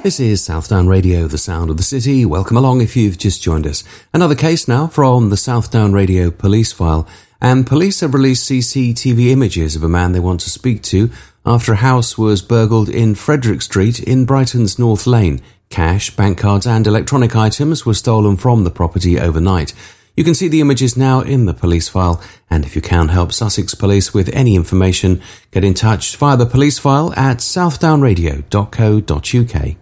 This is Southdown Radio, the sound of the city. Welcome along if you've just joined us. Another case now from the Southdown Radio police file. And police have released CCTV images of a man they want to speak to after a house was burgled in Frederick Street in Brighton's North Lane. Cash, bank cards and electronic items were stolen from the property overnight. You can see the images now in the police file, and if you can help Sussex Police with any information, get in touch via the police file at southdownradio.co.uk.